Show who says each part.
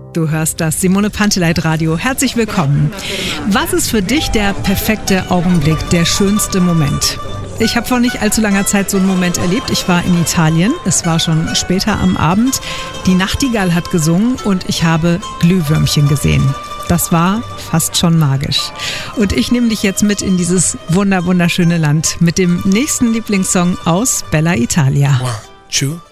Speaker 1: Du hörst das Simone Panteleit Radio. Herzlich willkommen. Was ist für dich der perfekte Augenblick, der schönste Moment? Ich habe vor nicht allzu langer Zeit so einen Moment erlebt. Ich war in Italien. Es war schon später am Abend. Die Nachtigall hat gesungen und ich habe Glühwürmchen gesehen. Das war fast schon magisch. Und ich nehme dich jetzt mit in dieses wunderschöne Land mit dem nächsten Lieblingssong aus Bella Italia.
Speaker 2: 1, 2,